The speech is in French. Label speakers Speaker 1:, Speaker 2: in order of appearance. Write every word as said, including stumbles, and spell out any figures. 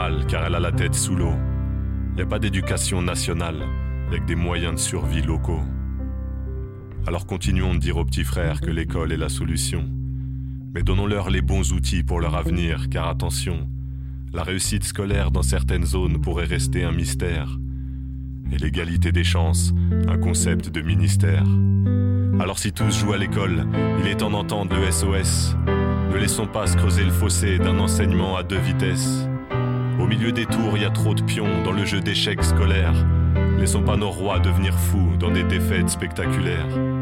Speaker 1: mal car elle a la tête sous l'eau. Y a pas d'éducation nationale, y'a que des moyens de survie locaux. Alors continuons de dire aux petits frères que l'école est la solution. Mais donnons-leur les bons outils pour leur avenir, car attention, la réussite scolaire dans certaines zones pourrait rester un mystère. Et l'égalité des chances, un concept de ministère. Alors si tous jouent à l'école, il est temps d'entendre le S O S. Ne laissons pas se creuser le fossé d'un enseignement à deux vitesses. Au milieu des tours, il y a trop de pions dans le jeu d'échecs scolaires. Laissons pas nos rois devenir fous dans des défaites spectaculaires.